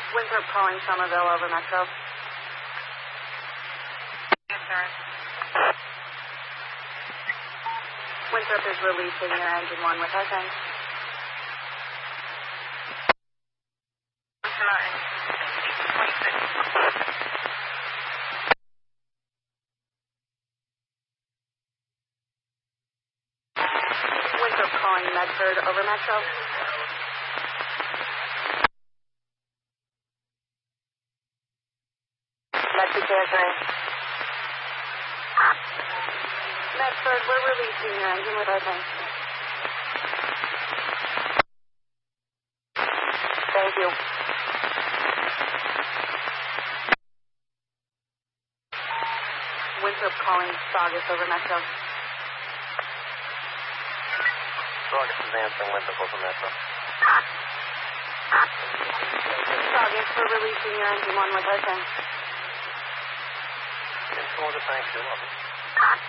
Winthrop calling Somerville over Metro. Yes, sir. Winthrop is releasing your engine 1 with our thanks. Winthrop calling Medford over Metro. Medford KSA. Medford, we're releasing your engine with our thanks. Thank you. Winthrop calling Saugus over Metro. Saugus is answering Winthrop over Metro. Saugus, we're releasing your engine 1 with our thanks. It's all the thanks, you're welcome.